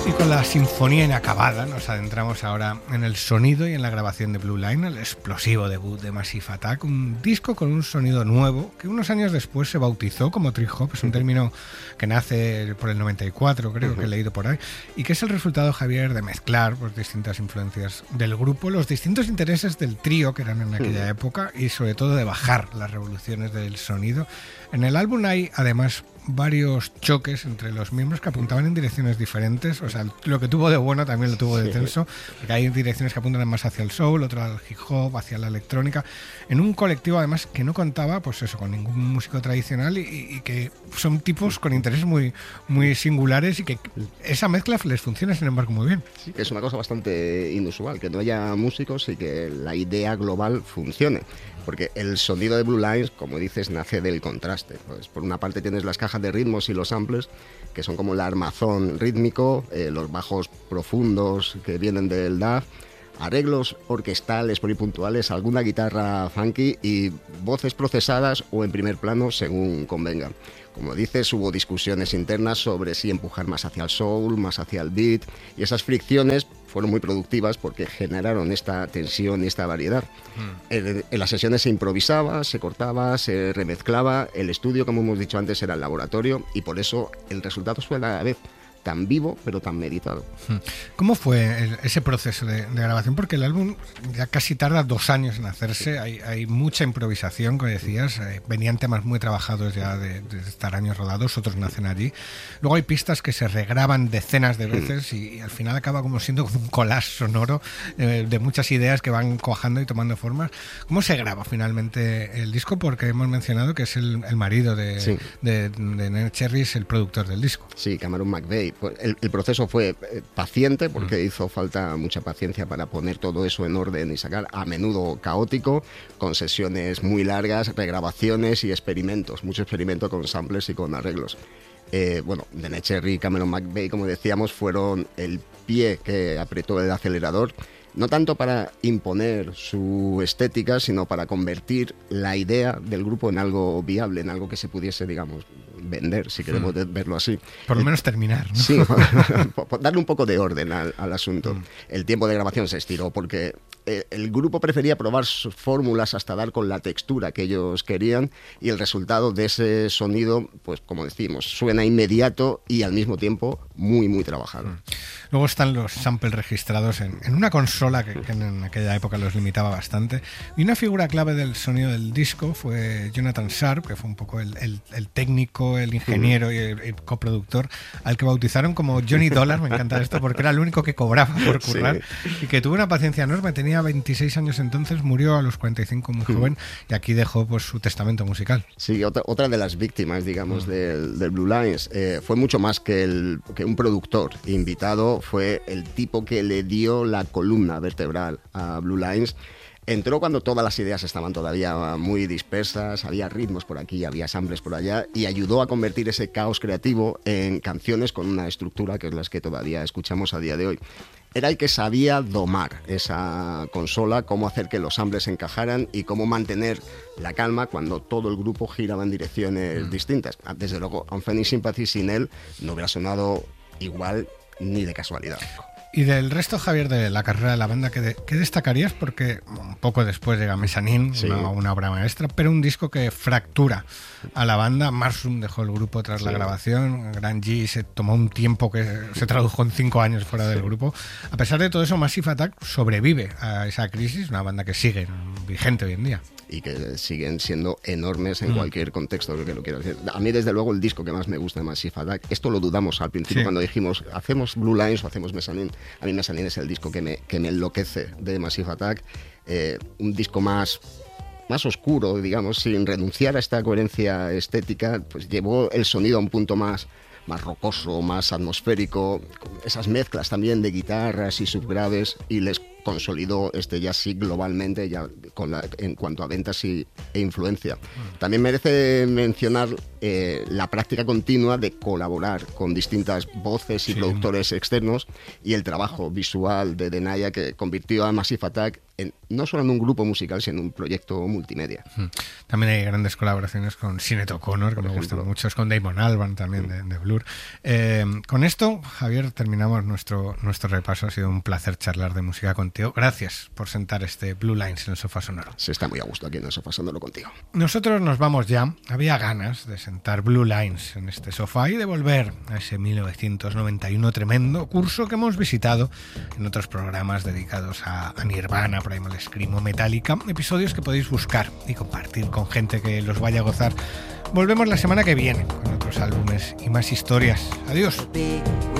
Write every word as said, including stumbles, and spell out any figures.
Y con la sinfonía inacabada nos adentramos ahora en el sonido y en la grabación de Blue Line, el explosivo debut de Massive Attack, un disco con un sonido nuevo que unos años después se bautizó como trip hop, es un término que nace por el noventa y cuatro, creo uh-huh. que he leído por ahí, y que es el resultado, Javier, de mezclar pues, distintas influencias del grupo, los distintos intereses del trío que eran en aquella uh-huh. época y sobre todo de bajar las revoluciones del sonido. En el álbum hay además varios choques entre los miembros que apuntaban en direcciones diferentes, o sea, lo que tuvo de bueno también lo tuvo de tenso, porque hay direcciones que apuntan más hacia el soul, otras al hip hop, hacia la electrónica, en un colectivo además que no contaba, pues eso, con ningún músico tradicional y, y que son tipos con intereses muy, muy singulares y que esa mezcla les funciona sin embargo muy bien. Sí, que es una cosa bastante inusual, que no haya músicos y que la idea global funcione. Porque el sonido de Blue Lines, como dices, nace del contraste. Pues por una parte tienes las cajas de ritmos y los samplers, que son como el armazón rítmico, eh, los bajos profundos que vienen del D A W, arreglos orquestales polipuntuales, alguna guitarra funky y voces procesadas o en primer plano según convenga. Como dices, hubo discusiones internas sobre si empujar más hacia el soul, más hacia el beat, y esas fricciones fueron muy productivas porque generaron esta tensión y esta variedad. Mm. En, en las sesiones se improvisaba, se cortaba, se remezclaba, el estudio, como hemos dicho antes, era el laboratorio, y por eso el resultado fue a la vez tan vivo, pero tan meditado. ¿Cómo fue el, ese proceso de, de grabación? Porque el álbum ya casi tarda dos años en hacerse, sí. hay, hay mucha improvisación, como decías, eh, venían temas muy trabajados ya de, de estar años rodados, otros nacen allí. Luego hay pistas que se regraban decenas de veces y, y al final acaba como siendo como un collage sonoro eh, de muchas ideas que van cuajando y tomando formas. ¿Cómo se graba finalmente el disco? Porque hemos mencionado que es el, el marido de, sí. de, de Neneh Cherry, es el productor del disco. Sí, Cameron McVeigh. El, el proceso fue paciente porque mm. hizo falta mucha paciencia para poner todo eso en orden y sacar, a menudo caótico, con sesiones muy largas, regrabaciones y experimentos, mucho experimento con samples y con arreglos. Eh, bueno, Neneh Cherry y Cameron McVeigh, como decíamos, fueron el pie que apretó el acelerador, no tanto para imponer su estética, sino para convertir la idea del grupo en algo viable, en algo que se pudiese, digamos, vender, si queremos mm. verlo así. Por lo menos terminar, ¿no? Sí, darle un poco de orden al, al asunto. Mm. El tiempo de grabación se estiró porque eh, el grupo prefería probar sus fórmulas hasta dar con la textura que ellos querían, y el resultado de ese sonido, pues como decimos, suena inmediato y al mismo tiempo muy, muy trabajado. Mm. Luego están los samples registrados en, en una consola que, que en aquella época los limitaba bastante, y una figura clave del sonido del disco fue Jonathan Sharp, que fue un poco el, el, el técnico, el ingeniero y el, el coproductor, al que bautizaron como Johnny Dollar. Me encanta esto porque era el único que cobraba por currar, sí. y que tuvo una paciencia enorme. Tenía veintiséis años entonces, murió a los cuarenta y cinco, muy joven, y aquí dejó pues su testamento musical. Sí, otra, otra de las víctimas, digamos, mm. del, del Blue Lines. Eh, fue mucho más que, el, que un productor invitado, fue el tipo que le dio la columna vertebral a Blue Lines. Entró cuando todas las ideas estaban todavía muy dispersas, había ritmos por aquí, había samples por allá, y ayudó a convertir ese caos creativo en canciones con una estructura que es las que todavía escuchamos a día de hoy. Era el que sabía domar esa consola, cómo hacer que los samples encajaran y cómo mantener la calma cuando todo el grupo giraba en direcciones mm. distintas. Desde luego, Unfinished Sympathy sin él no hubiera sonado igual ni de casualidad. Y del resto, Javier, de la carrera de la banda, ¿qué, de, ¿qué destacarías? Porque un poco después llega Mezzanine, sí. una, una obra maestra, pero un disco que fractura a la banda. Marsum dejó el grupo tras sí. la grabación, Grant Gee se tomó un tiempo que se tradujo en cinco años fuera sí. del grupo. A pesar de todo eso, Massive Attack sobrevive a esa crisis, una banda que sigue vigente hoy en día. Y que siguen siendo enormes en mm. cualquier contexto que lo quiero decir. A mí, desde luego, el disco que más me gusta de Massive Attack, esto lo dudamos al principio sí. cuando dijimos, ¿hacemos Blue Lines o hacemos Mezzanine? A mí Mezzanine es el disco que me, que me enloquece de Massive Attack. Eh, un disco más... más oscuro, digamos, sin renunciar a esta coherencia estética, pues llevó el sonido a un punto más, más rocoso, más atmosférico, esas mezclas también de guitarras y subgraves, y les consolidó este jazz sí globalmente ya con la, en cuanto a ventas y, e influencia. También merece mencionar eh, la práctica continua de colaborar con distintas voces y sí. productores externos, y el trabajo visual de Denaya, que convirtió a Massive Attack en no solo en un grupo musical, sino en un proyecto multimedia. También hay grandes colaboraciones con Sinéad O'Connor, que me gustan mucho, con Damon Albarn también de, de Blur. Eh, con esto, Javier, terminamos nuestro, nuestro repaso. Ha sido un placer charlar de música contigo. Gracias por sentar este Blue Lines en el sofá sonoro. Se está muy a gusto aquí en el sofá sonoro contigo. Nosotros nos vamos ya. Había ganas de sentar Blue Lines en este sofá y de volver a ese mil novecientos noventa y uno tremendo curso que hemos visitado en otros programas dedicados a, a Nirvana, Primal Scream o Metallica, episodios que podéis buscar y compartir con gente que los vaya a gozar. Volvemos la semana que viene con otros álbumes y más historias. Adiós.